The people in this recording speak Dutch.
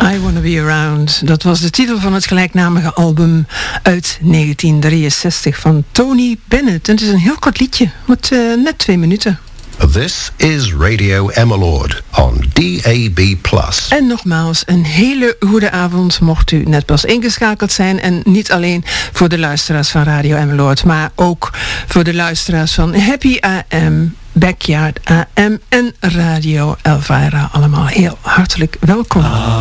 I Wanna Be Around. Dat was de titel van het gelijknamige album uit 1963 van Tony Bennett. En het is een heel kort liedje, met net 2 minuten. This is Radio Emmeloord on DAB+. En nogmaals, een hele goede avond mocht u net pas ingeschakeld zijn. En niet alleen voor de luisteraars van Radio Emmeloord, maar ook voor de luisteraars van Happy AM, Backyard AM en Radio Elvira. Allemaal heel hartelijk welkom.